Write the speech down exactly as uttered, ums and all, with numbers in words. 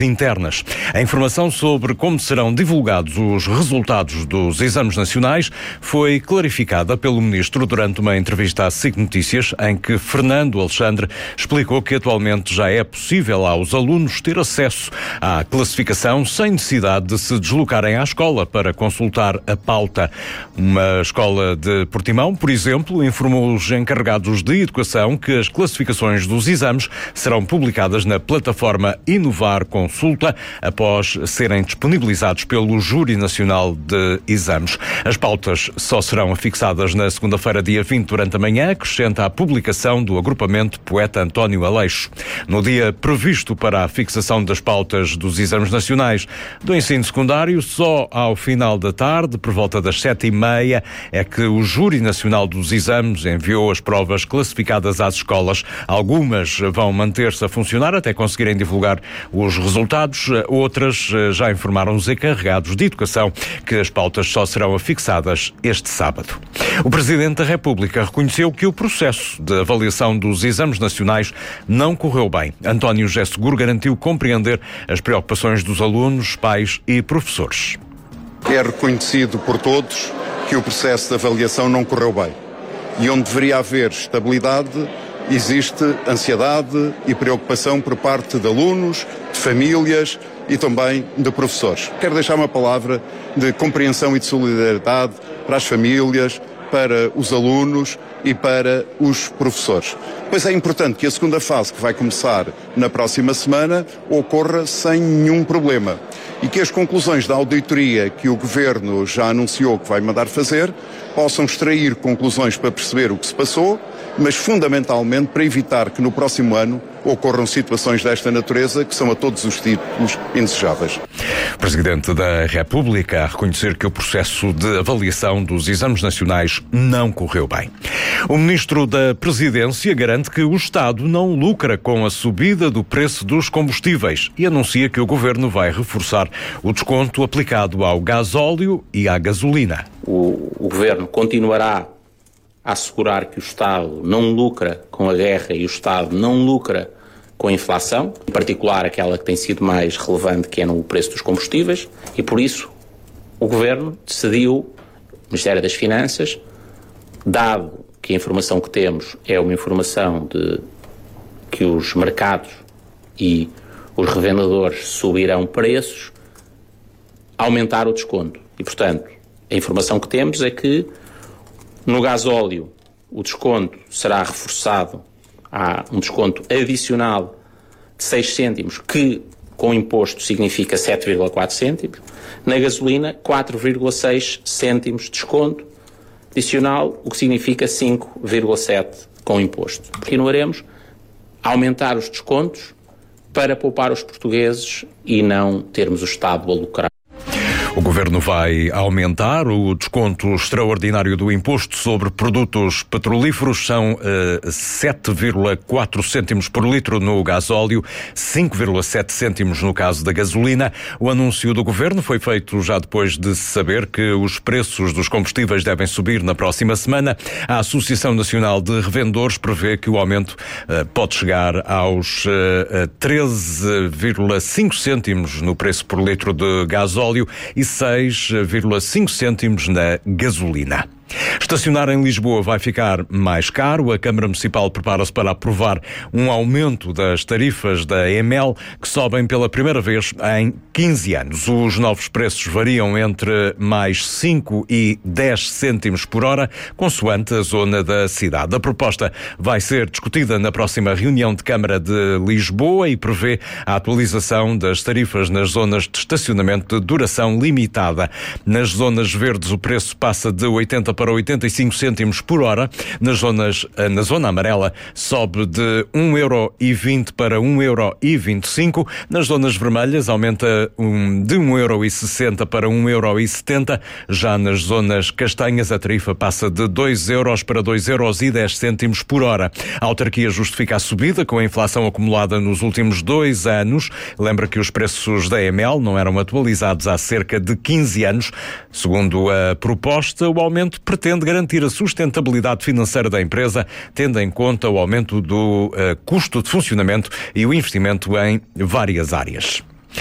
internas. A informação sobre como serão divulgados os resultados dos exames nacionais foi clarificada pelo Ministro durante uma entrevista à S I C Notícias, em que Fernando Alexandre explicou que atualmente já é possível aos alunos ter acesso à classificação sem necessidade de se deslocarem à escola para consultar a pauta. Uma escola de Portimão, por exemplo, informou os encarregados de educação que as classificações dos exames serão publicadas na plataforma Inovar Consulta após serem disponibilizados pelo Júri Nacional de Exames. As pautas só serão afixadas na segunda-feira, dia vinte, durante a manhã, acrescenta a publicação do agrupamento Poeta António Aleixo. No dia previsto para a fixação das pautas dos exames nacionais do ensino secundário, só ao final da tarde, por volta das sete e meia, é que o Júri Nacional dos Exames enviou as provas classificadas às escolas. Algumas vão manter-se a funcionar até conseguirem divulgar os resultados. Outras já informaram os encarregados de educação que as pautas só serão afixadas este sábado. O Presidente da República reconheceu que o processo de avaliação dos exames nacionais não correu bem. António José Seguro garantiu compreender as preocupações dos alunos, pais e professores. É reconhecido por todos que o processo de avaliação não correu bem. E onde deveria haver estabilidade, existe ansiedade e preocupação por parte de alunos, de famílias e também de professores. Quero deixar uma palavra de compreensão e de solidariedade para as famílias, para os alunos e para os professores. Pois é importante que a segunda fase, que vai começar na próxima semana, ocorra sem nenhum problema e que as conclusões da auditoria que o Governo já anunciou que vai mandar fazer possam extrair conclusões para perceber o que se passou, mas fundamentalmente para evitar que no próximo ano ocorram situações desta natureza que são a todos os títulos indesejáveis. O Presidente da República a reconhecer que o processo de avaliação dos exames nacionais não correu bem. O Ministro da Presidência garante que o Estado não lucra com a subida do preço dos combustíveis e anuncia que o Governo vai reforçar o desconto aplicado ao gasóleo e à gasolina. O, o Governo continuará a assegurar que o Estado não lucra com a guerra e o Estado não lucra com a inflação, em particular aquela que tem sido mais relevante, que é no preço dos combustíveis, e por isso o Governo decidiu, o Ministério das Finanças, dado que a informação que temos é uma informação de que os mercados e os revendedores subirão preços, aumentar o desconto. E, portanto, a informação que temos é que no gasóleo o desconto será reforçado, há um desconto adicional de seis cêntimos, que com imposto significa sete vírgula quatro cêntimos. Na gasolina, quatro vírgula seis cêntimos de desconto adicional, o que significa cinco vírgula sete com imposto. Continuaremos a aumentar os descontos para poupar os portugueses e não termos o Estado a lucrar. O Governo vai aumentar o desconto extraordinário do imposto sobre produtos petrolíferos. São uh, sete vírgula quatro cêntimos por litro no gasóleo, cinco vírgula sete cêntimos no caso da gasolina. O anúncio do Governo foi feito já depois de saber que os preços dos combustíveis devem subir na próxima semana. A Associação Nacional de Revendedores prevê que o aumento uh, pode chegar aos uh, treze vírgula cinco cêntimos no preço por litro de gasóleo e seis vírgula cinco cêntimos na gasolina. Estacionar em Lisboa vai ficar mais caro. A Câmara Municipal prepara-se para aprovar um aumento das tarifas da E M L, que sobem pela primeira vez em quinze anos. Os novos preços variam entre mais cinco e dez cêntimos por hora, consoante a zona da cidade. A proposta vai ser discutida na próxima reunião de Câmara de Lisboa e prevê a atualização das tarifas nas zonas de estacionamento de duração limitada. Nas zonas verdes, o preço passa de oitenta para oitenta e cinco cêntimos por hora. Nas zonas, na zona amarela sobe de um euro e vinte para um euro e vinte e cinco. Nas zonas vermelhas aumenta um, de um euro e sessenta para um euro e setenta. Já nas zonas castanhas a tarifa passa de dois euros para dois euros e dez cêntimos por hora. A autarquia justifica a subida com a inflação acumulada nos últimos dois anos. Lembra que os preços da E M L não eram atualizados há cerca de quinze anos. Segundo a proposta, o aumento pretende garantir a sustentabilidade financeira da empresa, tendo em conta o aumento do uh, custo de funcionamento e o investimento em várias áreas.